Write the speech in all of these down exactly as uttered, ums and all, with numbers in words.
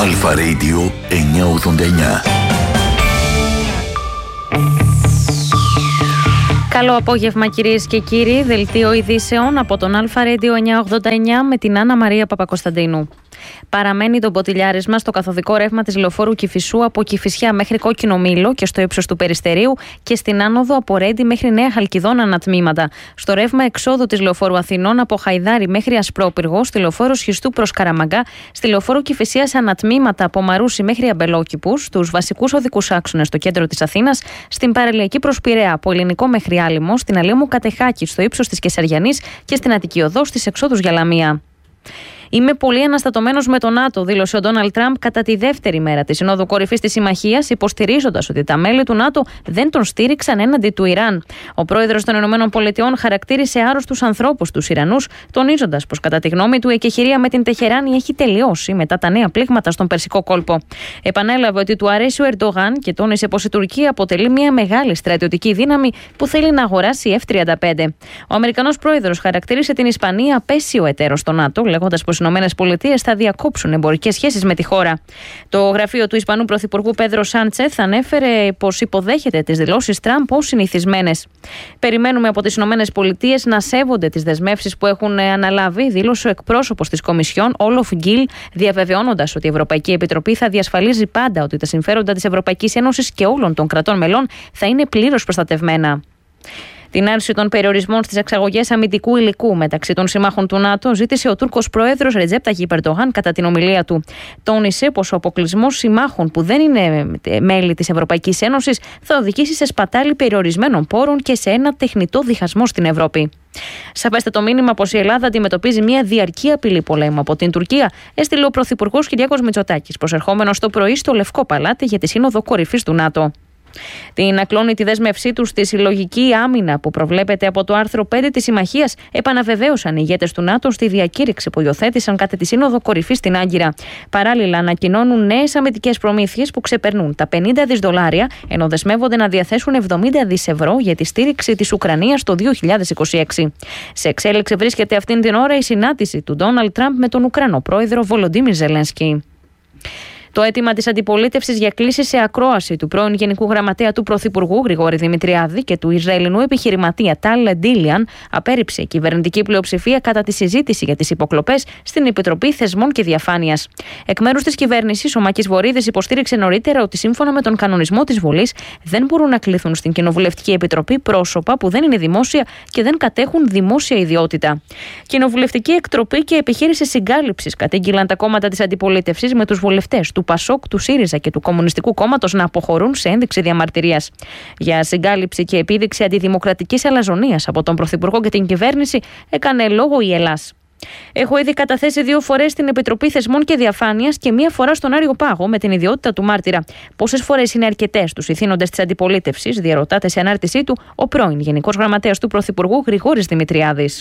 Αλφα Radio εννιακόσια ογδόντα εννιά. Καλό απόγευμα κυρίες και κύριοι, δελτίο ειδήσεων από τον Αλφα Radio εννιακόσια ογδόντα εννιά με την Άννα Μαρία Παπακοσταντίνου. Παραμένει το μποτιλιάρισμα στο καθοδικό ρεύμα της λεωφόρου Κηφισού από Κηφισιά μέχρι Κόκκινο Μήλο και στο ύψος του Περιστερίου και στην άνοδο από Ρέντι μέχρι Νέα Χαλκιδόνα ανατμήματα. Στο ρεύμα εξόδου της λεωφόρου Αθηνών από Χαϊδάρι μέχρι Ασπρόπυργο, στη λεωφόρο Σχιστού προς Καραμαγκά, στη λεωφόρο Κηφισίας ανατμήματα από Μαρούσι μέχρι Αμπελόκηπους, στους βασικούς οδικούς άξονες στο κέντρο της Αθήνας, στην παραλιακή προς Πειραιά από Ελληνικό μέχρι Άλυμο, στην Αλήμου Κατεχάκη στο ύψος της Κεσαριανής και στην Αττική Οδό στις εξόδους για Λαμία. Είμαι πολύ αναστατωμένος με τον ΝΑΤΟ, δήλωσε ο Ντόναλντ Τραμπ κατά τη δεύτερη μέρα της Συνόδου Κορυφής της Συμμαχίας, υποστηρίζοντας ότι τα μέλη του ΝΑΤΟ δεν τον στήριξαν έναντι του Ιράν. Ο πρόεδρος των ΗΠΑ χαρακτήρισε άρρωστους ανθρώπους τους Ιρανούς, τονίζοντας πως κατά τη γνώμη του η εκεχηρία με την Τεχεράνη έχει τελειώσει μετά τα νέα πλήγματα στον Περσικό κόλπο. Επανέλαβε ότι του αρέσει ο Ερντογάν και τόνισε πως η Τουρκία αποτελεί μια μεγάλη στρατιωτική δύναμη που θέλει να αγοράσει εφ τριάντα πέντε. Ο Αμερικανός πρόεδρος χαρακτήρισε την Ισπανία απέσιο εταίρο στο ΝΑΤΟ, λέγοντας πως οι ΗΠΑ θα διακόψουν εμπορικές σχέσεις με τη χώρα. Το γραφείο του Ισπανού Πρωθυπουργού Πέδρο Σάντσεθ ανέφερε πως υποδέχεται τις δηλώσεις Τραμπ ως συνηθισμένες. Περιμένουμε από τις ΗΠΑ να σέβονται τις δεσμεύσεις που έχουν αναλάβει, δήλωσε ο εκπρόσωπος της Κομισιόν, Όλοφ Γκίλ, διαβεβαιώνοντας ότι η Ευρωπαϊκή Επιτροπή θα διασφαλίζει πάντα ότι τα συμφέροντα της Ευρωπαϊκής Ένωσης και όλων των κρατών μελών θα είναι πλήρως προστατευμένα. Την άρση των περιορισμών στις εξαγωγές αμυντικού υλικού μεταξύ των συμμάχων του ΝΑΤΟ ζήτησε ο Τούρκος πρόεδρος Ρετζέπ Ταγιπ Ερντογάν κατά την ομιλία του. Τόνισε πως ο αποκλεισμός συμμάχων που δεν είναι μέλη της Ευρωπαϊκής Ένωσης θα οδηγήσει σε σπατάλη περιορισμένων πόρων και σε ένα τεχνητό διχασμό στην Ευρώπη. Σαφέστε το μήνυμα πως η Ελλάδα αντιμετωπίζει μια διαρκή απειλή πολέμου από την Τουρκία, έστειλε ο Πρωθυπουργός Κυριάκος Μητσοτάκης, προσερχόμενος το πρωί στο Λευκό Παλάτι για τη Σύνοδο Κορυφής του ΝΑΤΟ. Την ακλόνη τη δέσμευσή του στη συλλογική άμυνα που προβλέπεται από το άρθρο πέντε της Συμμαχίας επαναβεβαίωσαν οι ηγέτες του ΝΑΤΟ στη διακήρυξη που υιοθέτησαν κατά τη Σύνοδο Κορυφής στην Άγκυρα. Παράλληλα, ανακοινώνουν νέες αμυντικές προμήθειες που ξεπερνούν τα πενήντα δισεκατομμύρια δολάρια, ενώ δεσμεύονται να διαθέσουν εβδομήντα δισεκατομμύρια ευρώ για τη στήριξη της Ουκρανίας το δύο χιλιάδες είκοσι έξι. Σε εξέλιξη βρίσκεται αυτήν την ώρα η συνάντηση του Ντόναλντ Τραμπ με τον Ουκρανό πρόεδρο Βολοντίμιρ Ζελένσκι. Το αίτημα της αντιπολίτευσης για κλήση σε ακρόαση του πρώην Γενικού Γραμματέα του Πρωθυπουργού Γρηγόρη Δημητριάδη και του Ισραηλινού επιχειρηματία Τάλ Ντίλιαν απέρριψε η κυβερνητική πλειοψηφία κατά τη συζήτηση για τις υποκλοπές στην Επιτροπή Θεσμών και Διαφάνειας. Εκ μέρους της κυβέρνησης, ο Μάκης Βορίδης υποστήριξε νωρίτερα ότι σύμφωνα με τον κανονισμό της Βουλής δεν μπορούν να κληθούν στην Κοινοβουλευτική Επιτροπή πρόσωπα που δεν είναι δημόσια και δεν κατέχουν δημόσια ιδιότητα. Κοινοβουλευτική Εκτροπή και επιχείρηση συγκάλυψης κατήγγειλαν τα κόμματα της αντιπολίτευσης με τους βουλευτές του Πασόκ, του ΣΥΡΙΖΑ και του Κομμουνιστικού Κόμματος να αποχωρούν σε ένδειξη διαμαρτυρίας. Για συγκάλυψη και επίδειξη αντιδημοκρατικής αλαζονίας από τον Πρωθυπουργό και την κυβέρνηση έκανε λόγο η Ελλάς. Έχω ήδη καταθέσει δύο φορές στην Επιτροπή Θεσμών και Διαφάνειας και μία φορά στον Άριο Πάγο με την ιδιότητα του μάρτυρα. Πόσες φορές είναι αρκετές τους ηθήνοντες της αντιπολίτευσης, διαρωτάται σε ανάρτησή του ο πρώην Γενικός Γραμματέας του Πρωθυπουργού Γρηγόρης Δημητριάδης.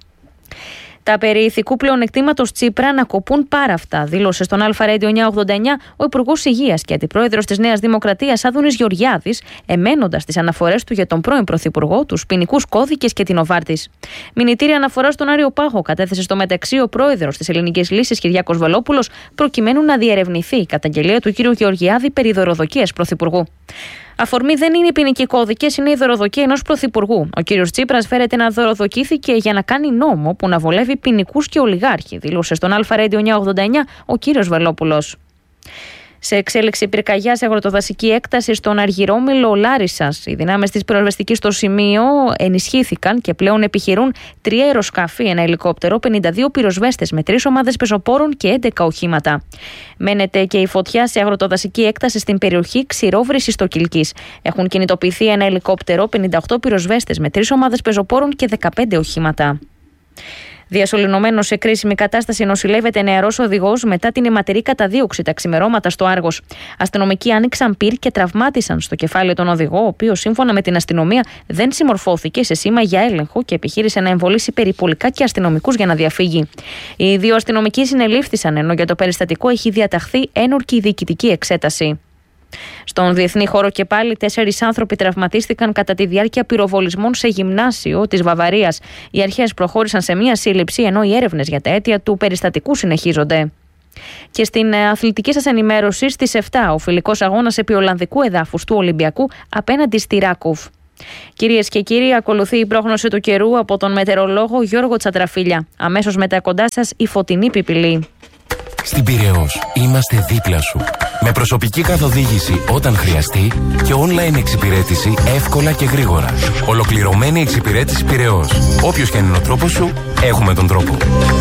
Τα περί ηθικού πλεονεκτήματος Τσίπρα να κοπούν πάρα αυτά, δήλωσε στον Αλφα Radio εννιακόσια ογδόντα εννιά ο Υπουργός Υγείας και Αντιπρόεδρος της Νέας Δημοκρατίας Άδωνης Γεωργιάδης, εμένοντας τις αναφορές του για τον πρώην Πρωθυπουργό, τους ποινικούς κώδικες και την Οβάρτης. Μηνυτήρια αναφορά στον Άριο Πάγο κατέθεσε στο μεταξύ ο Πρόεδρος της Ελληνικής Λύσης Κυριάκος Βελόπουλος, προκειμένου να διερευνηθεί η καταγγελία του κ. Γεωργιάδη περί δωροδοκίας Πρωθυπουργού. Αφορμή δεν είναι οι ποινικοί κώδικες, είναι η δωροδοκία ενός πρωθυπουργού. Ο κύριος Τσίπρας φέρεται να δωροδοκήθηκε για να κάνει νόμο που να βολεύει ποινικούς και ολιγάρχη, δήλωσε στον Αλφα Radio εννιακόσια ογδόντα εννιά ο κύριος Βελόπουλος. Σε εξέλιξη πυρκαγιά σε αγροτοδασική έκταση στον Αργυρόμυλο Λάρισσας. Οι δυνάμεις της πυροσβεστικής στο σημείο ενισχύθηκαν και πλέον επιχειρούν τρία αεροσκάφη, ένα ελικόπτερο, πενήντα δύο πυροσβέστες με τρεις ομάδες πεζοπόρων και έντεκα οχήματα. Μένεται και η φωτιά σε αγροτοδασική έκταση στην περιοχή Ξηρόβρυσης στο Κιλκής. Έχουν κινητοποιηθεί ένα ελικόπτερο, πενήντα οκτώ πυροσβέστες με τρεις ομάδες πεζοπόρων και δεκαπέντε οχήματα. Διασωληνωμένος σε κρίσιμη κατάσταση νοσηλεύεται νεαρός οδηγός μετά την αιματηρή καταδίωξη τα ξημερώματα στο Άργος. Αστυνομικοί άνοιξαν πυρ και τραυμάτισαν στο κεφάλι τον οδηγό, ο οποίος σύμφωνα με την αστυνομία δεν συμμορφώθηκε σε σήμα για έλεγχο και επιχείρησε να εμβολήσει περιπολικά και αστυνομικούς για να διαφύγει. Οι δύο αστυνομικοί συνελήφθησαν, ενώ για το περιστατικό έχει διαταχθεί ένορκη διοικητική εξέταση. Στον διεθνή χώρο και πάλι, τέσσερις άνθρωποι τραυματίστηκαν κατά τη διάρκεια πυροβολισμών σε γυμνάσιο της Βαβαρίας. Οι αρχές προχώρησαν σε μία σύλληψη, ενώ οι έρευνες για τα αίτια του περιστατικού συνεχίζονται. Και στην αθλητική σας ενημέρωση, στις επτά ο φιλικός αγώνας επί Ολλανδικού εδάφους του Ολυμπιακού απέναντι στη Ράκοβ. Κυρίες και κύριοι, ακολουθεί η πρόγνωση του καιρού από τον μετεωρολόγο Γιώργο Τσατραφίλια. Αμέσως μετά κοντά σας η φωτεινή πιπηλή. Στην Πειραιώς είμαστε δίπλα σου. Με προσωπική καθοδήγηση όταν χρειαστεί και online εξυπηρέτηση εύκολα και γρήγορα. Ολοκληρωμένη εξυπηρέτηση Πειραιώς. Όποιος και αν είναι ο τρόπος σου, έχουμε τον τρόπο.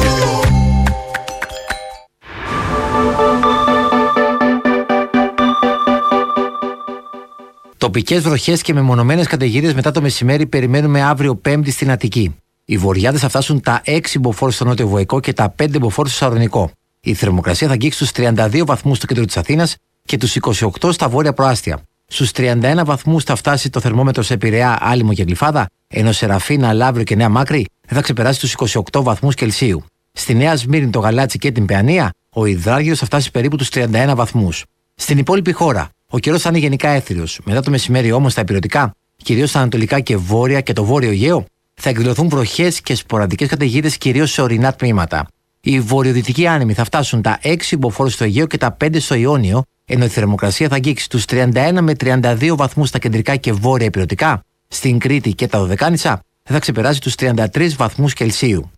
Τοπικές βροχές και μεμονωμένες καταιγίδες μετά το μεσημέρι περιμένουμε αύριο Πέμπτη στην Αττική. Οι βορειάδες θα φτάσουν τα έξι μποφόρ στο νότιο Βοϊκό και τα πέντε μποφόρ στο Σαρονικό. Η θερμοκρασία θα αγγίξει στους τριάντα δύο βαθμούς στο κέντρο της Αθήνας και τους είκοσι οκτώ στα βόρεια προάστια. Στους τριάντα ένα βαθμούς θα φτάσει το θερμόμετρο σε Πειραιά, Άλυμο και Γλυφάδα, ενώ σε Ραφίνα, Λαύριο και Νέα Μάκρη δεν θα ξεπεράσει τους είκοσι οκτώ βαθμούς Κελσίου. Στη Νέα Σμύρνη, το Γαλάτσι και την Παιανία, ο υδράργυρος θα φτάσει περίπου τους τριάντα ένα βαθμούς. Στην υπόλοιπη χώρα, ο καιρός θα είναι γενικά έθριος. Μετά το μεσημέρι όμως στα ηπειρωτικά, κυρίως στα ανατολικά και βόρεια και το βόρειο Αιγαίο, θα εκδηλωθούν βροχές και σποραδικές καταιγίδες κυρίως σε ορεινά τμήματα. Οι βορειοδυτικοί άνεμοι θα φτάσουν τα έξι μποφόρ στο Αιγαίο και τα πέντε στο Ιόνιο, ενώ η θερμοκρασία θα αγγίξει τους τριάντα ένα με τριάντα δύο βαθμούς στα κεντρικά και βόρεια ηπειρωτικά. Στην Κρήτη και τα Δωδεκάνησα δεν θα ξεπεράσει τους τριάντα τρεις βαθμούς Κελσίου.